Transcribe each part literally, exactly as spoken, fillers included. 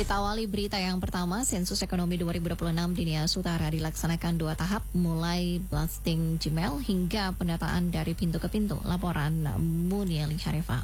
Kita awali berita yang pertama, sensus ekonomi dua ribu dua puluh enam di Nias Utara dilaksanakan dua tahap, mulai blasting Gmail hingga pendataan dari pintu ke pintu. Laporan Munieli Harifah.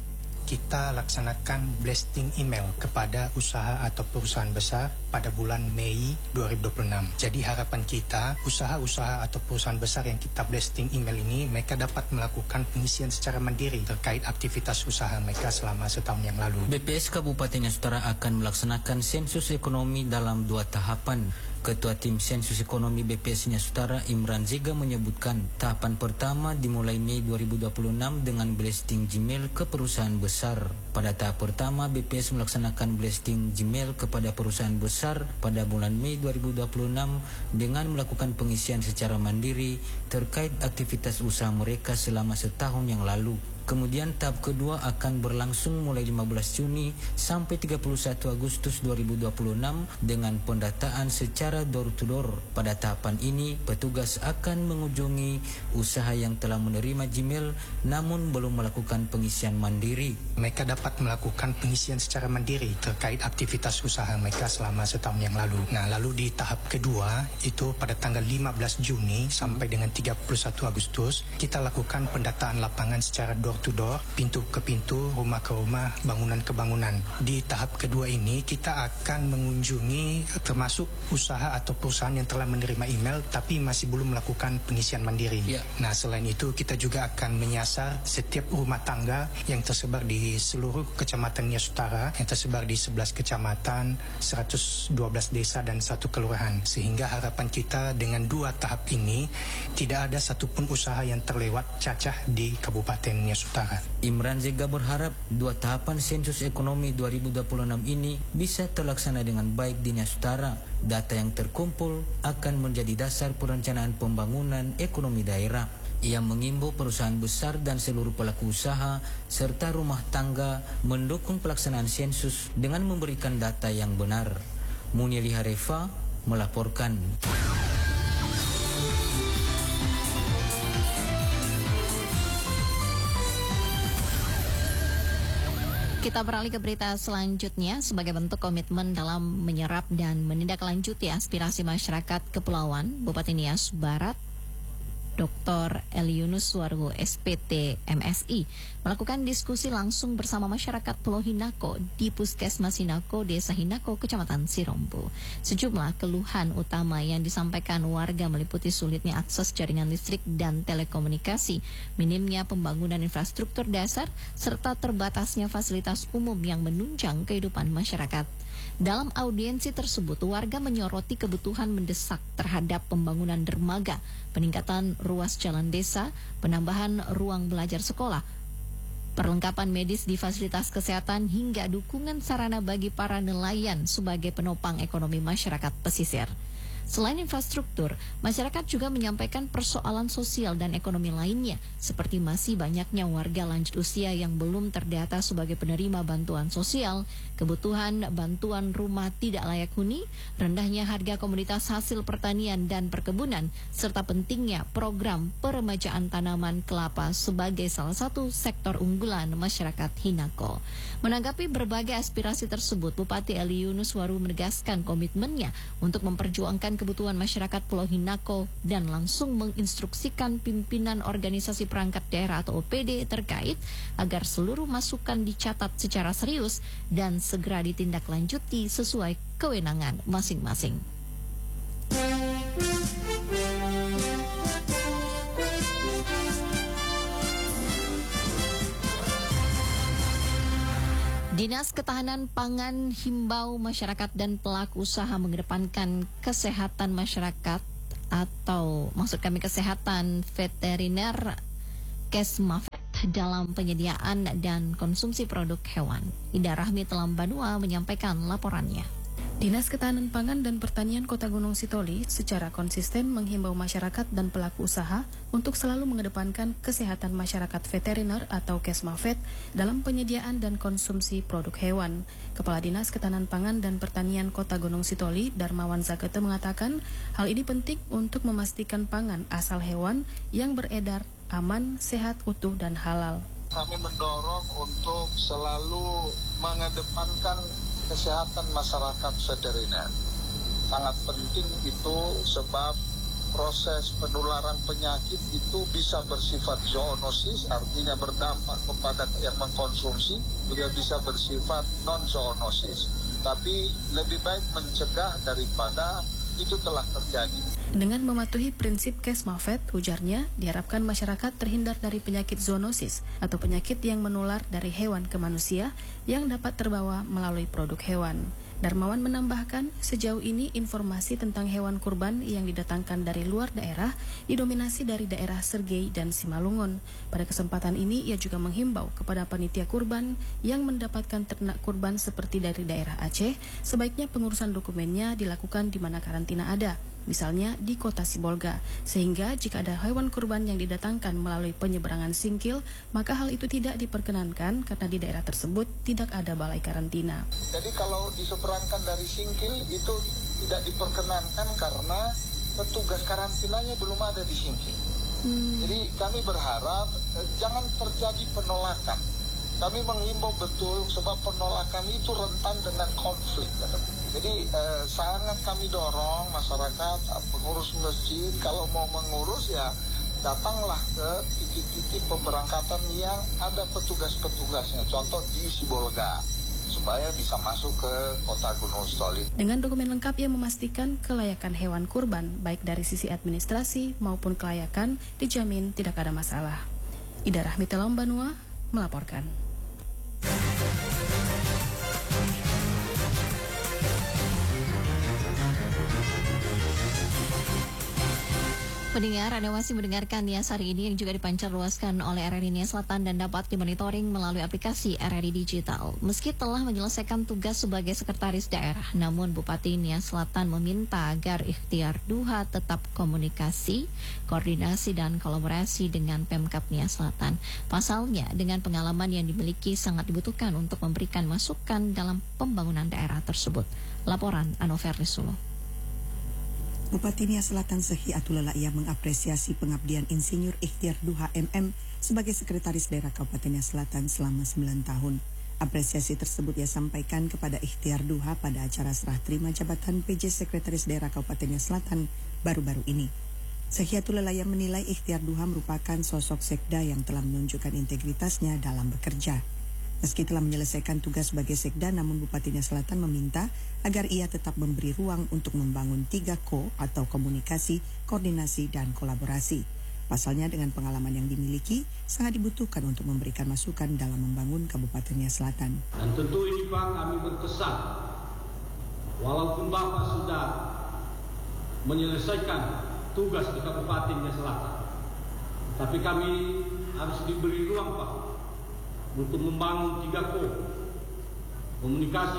Kita laksanakan blasting email kepada usaha atau perusahaan besar pada bulan Mei dua ribu dua puluh enam. Jadi harapan kita, usaha-usaha atau perusahaan besar yang kita blasting email ini, mereka dapat melakukan pengisian secara mandiri terkait aktivitas usaha mereka selama setahun yang lalu. B P S Kabupaten Nias Utara akan melaksanakan sensus ekonomi dalam dua tahapan. Ketua Tim Sensus Ekonomi B P S Nias Utara Imran Ziga menyebutkan tahapan pertama dimulai Mei dua ribu dua puluh enam dengan blasting Gmail ke perusahaan besar. Pada tahap pertama, B P S melaksanakan blasting Gmail kepada perusahaan besar pada bulan Mei dua ribu dua puluh enam dengan melakukan pengisian secara mandiri terkait aktivitas usaha mereka selama setahun yang lalu. Kemudian tahap kedua akan berlangsung mulai lima belas Juni sampai tiga puluh satu Agustus dua ribu dua puluh enam dengan pendataan secara door to door. Pada tahapan ini, petugas akan mengunjungi usaha yang telah menerima Gmail namun belum melakukan pengisian mandiri. Mereka dapat melakukan pengisian secara mandiri terkait aktivitas usaha mereka selama setahun yang lalu. Nah, lalu di tahap kedua itu pada tanggal lima belas Juni sampai dengan tiga puluh satu Agustus, kita lakukan pendataan lapangan secara door to door, pintu ke pintu, rumah ke rumah, bangunan ke bangunan. Di tahap kedua ini kita akan mengunjungi termasuk usaha atau perusahaan yang telah menerima email tapi masih belum melakukan pengisian mandiri. Ya. Nah, selain itu kita juga akan menyasar setiap rumah tangga yang tersebar di seluruh kecamatan Nias Utara, yang tersebar di sebelas kecamatan, seratus dua belas desa dan satu kelurahan. Sehingga harapan kita dengan dua tahap ini tidak ada satupun usaha yang terlewat cacah di Kabupaten Nias Utara. Imran Ziga berharap dua tahapan sensus ekonomi dua ribu dua puluh enam ini bisa terlaksana dengan baik di Nias Utara. Data yang terkumpul akan menjadi dasar perencanaan pembangunan ekonomi daerah. Ia mengimbau perusahaan besar dan seluruh pelaku usaha serta rumah tangga mendukung pelaksanaan sensus dengan memberikan data yang benar. Munieli Harifah melaporkan. Kita beralih ke berita selanjutnya. Sebagai bentuk komitmen dalam menyerap dan menindaklanjuti aspirasi masyarakat Kepulauan, Bupati Nias Barat Doktor Eli Yunus Wargo S P T M S I melakukan diskusi langsung bersama masyarakat Pulau Hinako di Puskesmas Hinako, Desa Hinako, Kecamatan Sirombo. Sejumlah keluhan utama yang disampaikan warga meliputi sulitnya akses jaringan listrik dan telekomunikasi, minimnya pembangunan infrastruktur dasar, serta terbatasnya fasilitas umum yang menunjang kehidupan masyarakat. Dalam audiensi tersebut, warga menyoroti kebutuhan mendesak terhadap pembangunan dermaga, peningkatan ruas jalan desa, penambahan ruang belajar sekolah, perlengkapan medis di fasilitas kesehatan, hingga dukungan sarana bagi para nelayan sebagai penopang ekonomi masyarakat pesisir. Selain infrastruktur, masyarakat juga menyampaikan persoalan sosial dan ekonomi lainnya, seperti masih banyaknya warga lanjut usia yang belum terdata sebagai penerima bantuan sosial, kebutuhan bantuan rumah tidak layak huni, rendahnya harga komoditas hasil pertanian dan perkebunan, serta pentingnya program peremajaan tanaman kelapa sebagai salah satu sektor unggulan masyarakat Hinako. Menanggapi berbagai aspirasi tersebut, Bupati Eli Yunus Waru menegaskan komitmennya untuk memperjuangkan kebutuhan masyarakat Pulau Hinako dan langsung menginstruksikan pimpinan organisasi perangkat daerah atau O P D terkait agar seluruh masukan dicatat secara serius dan segera ditindaklanjuti sesuai kewenangan masing-masing. Dinas Ketahanan Pangan himbau masyarakat dan pelaku usaha mengedepankan kesehatan masyarakat atau maksud kami kesehatan veteriner Kesmafet dalam penyediaan dan konsumsi produk hewan. Ida Rahmi Telambanua menyampaikan laporannya. Dinas Ketahanan Pangan dan Pertanian Kota Gunung Sitoli secara konsisten menghimbau masyarakat dan pelaku usaha untuk selalu mengedepankan kesehatan masyarakat veteriner atau Kesmafet dalam penyediaan dan konsumsi produk hewan. Kepala Dinas Ketahanan Pangan dan Pertanian Kota Gunung Sitoli, Darmawan Zakete, mengatakan hal ini penting untuk memastikan pangan asal hewan yang beredar aman, sehat, utuh, dan halal. Kami mendorong untuk selalu mengedepankan kesehatan masyarakat veteriner. Sangat penting itu sebab proses penularan penyakit itu bisa bersifat zoonosis, artinya berdampak kepada yang mengkonsumsi, juga bisa bersifat non-zoonosis. Tapi lebih baik mencegah daripada itu telah terjadi. Dengan mematuhi prinsip Kesmafet, ujarnya, diharapkan masyarakat terhindar dari penyakit zoonosis atau penyakit yang menular dari hewan ke manusia yang dapat terbawa melalui produk hewan. Darmawan menambahkan, sejauh ini informasi tentang hewan kurban yang didatangkan dari luar daerah didominasi dari daerah Sergei dan Simalungun. Pada kesempatan ini, ia juga menghimbau kepada panitia kurban yang mendapatkan ternak kurban seperti dari daerah Aceh, sebaiknya pengurusan dokumennya dilakukan di mana karantina ada, misalnya di kota Sibolga, sehingga jika ada hewan kurban yang didatangkan melalui penyeberangan Singkil, maka hal itu tidak diperkenankan karena di daerah tersebut tidak ada balai karantina. Jadi kalau diseberangkan dari Singkil itu tidak diperkenankan karena petugas karantinanya belum ada di Singkil. Hmm. Jadi kami berharap eh, jangan terjadi penolakan. Kami menghimbau betul sebab penolakan itu rentan dengan konflik. Jadi eh, sangat kami dorong masyarakat, pengurus masjid, kalau mau mengurus ya datanglah ke titik-titik pemberangkatan yang ada petugas-petugasnya, contoh di Sibolga, supaya bisa masuk ke kota Gunung Sitoli. Dengan dokumen lengkap yang memastikan kelayakan hewan kurban, baik dari sisi administrasi maupun kelayakan, dijamin tidak ada masalah. Ida Rahmita Lambanua melaporkan. Pendengar, Anda masih mendengarkan Nias hari ini yang juga dipancarluaskan oleh R R I Nias Selatan dan dapat dimonitoring melalui aplikasi R R I Digital. Meski telah menyelesaikan tugas sebagai sekretaris daerah, namun Bupati Nias Selatan meminta agar ikhtiar Duha tetap komunikasi, koordinasi dan kolaborasi dengan Pemkab Nias Selatan. Pasalnya, dengan pengalaman yang dimiliki sangat dibutuhkan untuk memberikan masukan dalam pembangunan daerah tersebut. Laporan Anover Risulo. Bupati Nias Selatan Sehi Atulalaia mengapresiasi pengabdian Insinyur Ikhtiar Duha M M sebagai Sekretaris Daerah Kabupaten Nias Selatan selama sembilan tahun. Apresiasi tersebut ia sampaikan kepada Ikhtiar Duha pada acara serah terima jabatan P J Sekretaris Daerah Kabupaten Nias Selatan baru-baru ini. Sehi Atulalaia menilai Ikhtiar Duha merupakan sosok sekda yang telah menunjukkan integritasnya dalam bekerja. Meski telah menyelesaikan tugas sebagai sekda, namun Bupati Nias Selatan meminta agar ia tetap memberi ruang untuk membangun tiga Ko atau komunikasi, koordinasi, dan kolaborasi. Pasalnya dengan pengalaman yang dimiliki, sangat dibutuhkan untuk memberikan masukan dalam membangun Kabupaten Nias Selatan. Dan tentu ini Pak, kami berkesan, walaupun Bapak sudah menyelesaikan tugas di Kabupaten Nias Selatan, tapi kami harus diberi ruang Pak, untuk membangun tiga Ko, komunikasi,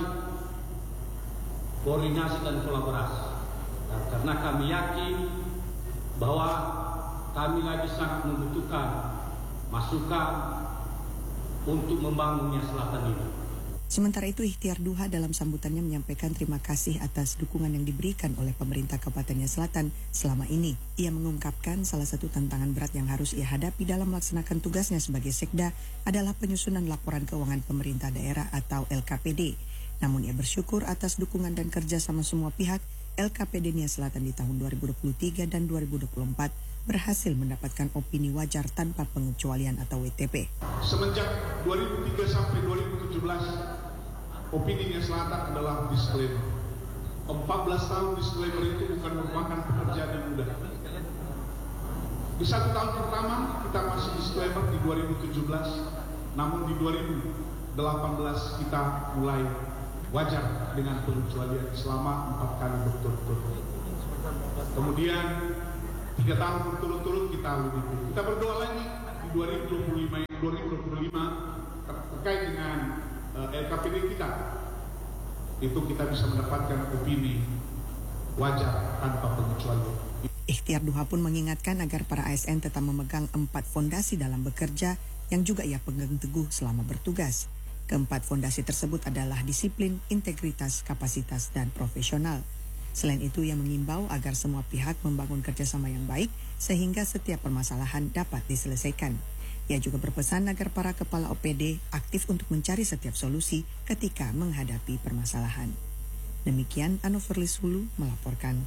koordinasi, dan kolaborasi. Nah, karena kami yakin bahwa kami lagi sangat membutuhkan masukan untuk membangun Nias Selatan ini. Sementara itu, Ikhtiar Duha dalam sambutannya menyampaikan terima kasih atas dukungan yang diberikan oleh pemerintah Kabupaten Nias Selatan selama ini. Ia mengungkapkan salah satu tantangan berat yang harus ia hadapi dalam melaksanakan tugasnya sebagai sekda adalah penyusunan laporan keuangan pemerintah daerah atau L K P D. Namun ia bersyukur atas dukungan dan kerja sama semua pihak. L K P D Nias Selatan di tahun dua ribu dua puluh tiga dan dua ribu dua puluh empat berhasil mendapatkan opini wajar tanpa pengecualian atau W T P. Semenjak dua ribu tiga sampai dua ribu tujuh belas, opini Nias Selatan adalah disclaimer. empat belas tahun disclaimer itu bukan merupakan pekerjaan yang mudah. Di satu tahun pertama kita masih disclaimer di dua ribu tujuh belas, namun di dua ribu delapan belas kita mulai wajar dengan pengecualian selama empat kali berturut-turut. Kemudian tiga tahun berturut-turut kita lebih. Kita berdoa lagi di dua ribu dua puluh lima, dua ribu dua puluh lima terkait dengan uh, L K P D kita. Itu kita bisa mendapatkan opini wajar tanpa pengecualian. Ikhtiar Duha pun mengingatkan agar para A S N tetap memegang empat fondasi dalam bekerja yang juga ia pegang teguh selama bertugas. Keempat fondasi tersebut adalah disiplin, integritas, kapasitas, dan profesional. Selain itu, ia mengimbau agar semua pihak membangun kerjasama yang baik sehingga setiap permasalahan dapat diselesaikan. Ia juga berpesan agar para kepala O P D aktif untuk mencari setiap solusi ketika menghadapi permasalahan. Demikian Anoverlis Hulu melaporkan.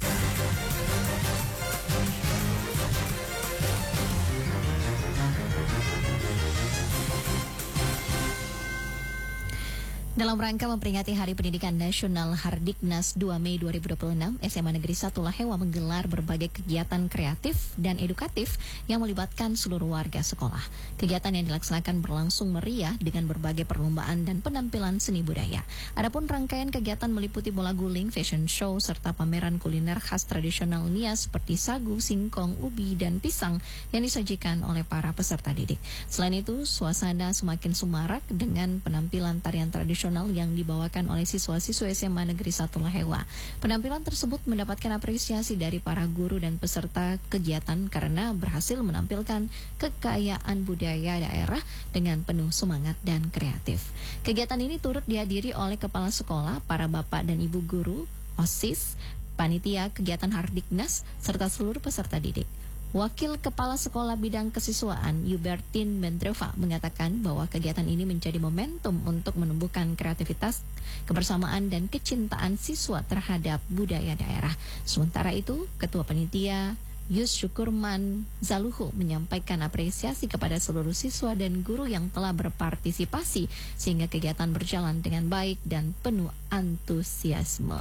Dalam rangka memperingati Hari Pendidikan Nasional Hardiknas dua Mei dua ribu dua puluh enam, S M A Negeri satu Lahewa menggelar berbagai kegiatan kreatif dan edukatif yang melibatkan seluruh warga sekolah. Kegiatan yang dilaksanakan berlangsung meriah dengan berbagai perlombaan dan penampilan seni budaya. Adapun rangkaian kegiatan meliputi bola guling, fashion show, serta pameran kuliner khas tradisional Nias seperti sagu, singkong, ubi, dan pisang yang disajikan oleh para peserta didik. Selain itu, suasana semakin semarak dengan penampilan tarian tradisional yang dibawakan oleh siswa-siswa S M A Negeri satu Lahewa. Penampilan tersebut mendapatkan apresiasi dari para guru dan peserta kegiatan karena berhasil menampilkan kekayaan budaya daerah dengan penuh semangat dan kreatif. Kegiatan ini turut dihadiri oleh kepala sekolah, para bapak dan ibu guru, OSIS, panitia kegiatan Hardiknas, serta seluruh peserta didik. Wakil Kepala Sekolah Bidang Kesiswaan Yubertin Mendreva mengatakan bahwa kegiatan ini menjadi momentum untuk menumbuhkan kreativitas, kebersamaan, dan kecintaan siswa terhadap budaya daerah. Sementara itu, Ketua Panitia Yus Syukurman Zaluhu menyampaikan apresiasi kepada seluruh siswa dan guru yang telah berpartisipasi sehingga kegiatan berjalan dengan baik dan penuh antusiasme.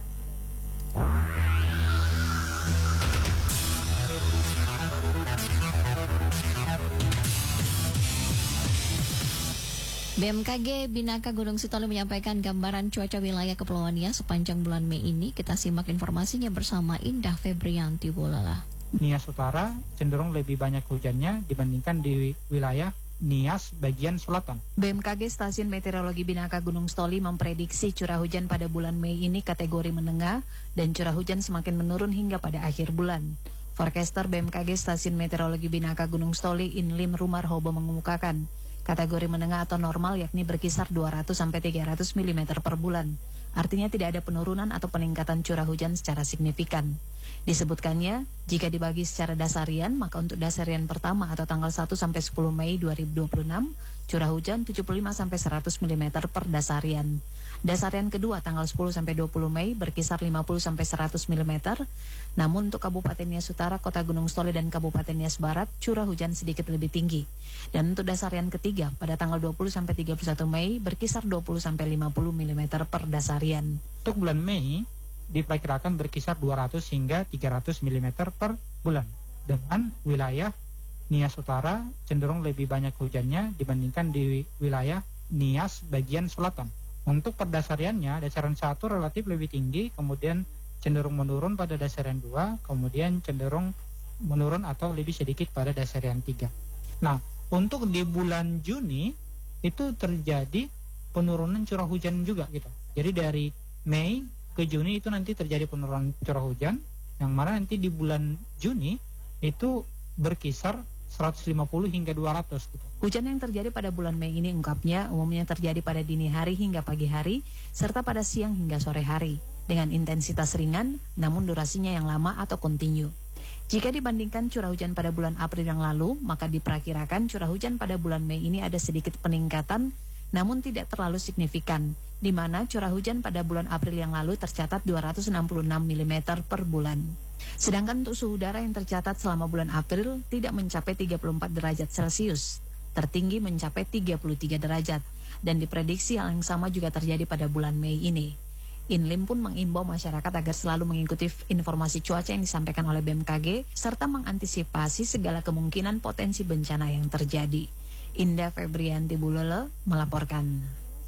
B M K G Binaka Gunung Sitoli menyampaikan gambaran cuaca wilayah Kepulauan Nias sepanjang bulan Mei ini. Kita simak informasinya bersama Indah Febrianti Bolala. Nias Utara cenderung lebih banyak hujannya dibandingkan di wilayah Nias bagian selatan. B M K G Stasiun Meteorologi Binaka Gunung Sitoli memprediksi curah hujan pada bulan Mei ini kategori menengah dan curah hujan semakin menurun hingga pada akhir bulan. Forecaster B M K G Stasiun Meteorologi Binaka Gunung Sitoli Inlim Rumar Hobo mengemukakan kategori menengah atau normal yakni berkisar dua ratus sampai tiga ratus milimeter per bulan. Artinya tidak ada penurunan atau peningkatan curah hujan secara signifikan. Disebutkannya, jika dibagi secara dasarian, maka untuk dasarian pertama atau tanggal satu sampai sepuluh Mei dua ribu dua puluh enam, curah hujan tujuh puluh lima sampai seratus milimeter per dasarian. Dasarian kedua tanggal sepuluh sampai dua puluh Mei berkisar lima puluh sampai seratus milimeter. Namun untuk Kabupaten Nias Utara, Kota Gunung Sitoli dan Kabupaten Nias Barat, curah hujan sedikit lebih tinggi. Dan untuk dasarian ketiga pada tanggal dua puluh sampai tiga puluh satu Mei berkisar dua puluh sampai lima puluh milimeter per dasarian. Untuk bulan Mei diperkirakan berkisar dua ratus hingga tiga ratus milimeter per bulan. Dengan wilayah Nias Utara cenderung lebih banyak hujannya dibandingkan di wilayah Nias bagian selatan. Untuk perdasariannya, dasaran satu relatif lebih tinggi, kemudian cenderung menurun pada dasarian dua, kemudian cenderung menurun atau lebih sedikit pada dasarian tiga. Nah, untuk di bulan Juni itu terjadi penurunan curah hujan juga gitu. Jadi dari Mei ke Juni itu nanti terjadi penurunan curah hujan, yang mana nanti di bulan Juni itu berkisar seratus lima puluh hingga dua ratus gitu. Hujan yang terjadi pada bulan Mei ini ungkapnya umumnya terjadi pada dini hari hingga pagi hari, serta pada siang hingga sore hari, dengan intensitas ringan, namun durasinya yang lama atau kontinu. Jika dibandingkan curah hujan pada bulan April yang lalu, maka diperkirakan curah hujan pada bulan Mei ini ada sedikit peningkatan, namun tidak terlalu signifikan, di mana curah hujan pada bulan April yang lalu tercatat dua ratus enam puluh enam milimeter per bulan. Sedangkan untuk suhu udara yang tercatat selama bulan April tidak mencapai tiga puluh empat derajat Celcius, tertinggi mencapai tiga puluh tiga derajat, dan diprediksi hal yang sama juga terjadi pada bulan Mei ini. Inlim pun mengimbau masyarakat agar selalu mengikuti informasi cuaca yang disampaikan oleh B M K G, serta mengantisipasi segala kemungkinan potensi bencana yang terjadi. Indah Febrianti Bulele melaporkan.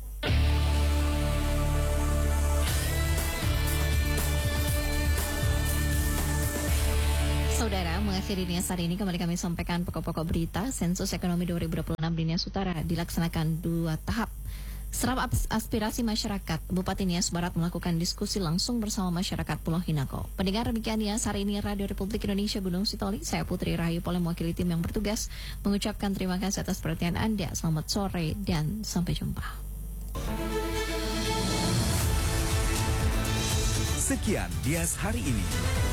Saudara, mengakhiri Nias hari ini kembali kami sampaikan pokok-pokok berita. Sensus Ekonomi dua ribu dua puluh enam di Nias Utara dilaksanakan dua tahap. Serap aspirasi masyarakat, Bupati Nias Barat melakukan diskusi langsung bersama masyarakat Pulau Hinako. Pendengar, demikian Nias hari ini Radio Republik Indonesia Gunung Sitoli. Saya Putri Rahayu Polem mewakili tim yang bertugas mengucapkan terima kasih atas perhatian Anda. Selamat sore dan sampai jumpa. Sekian Nias hari ini.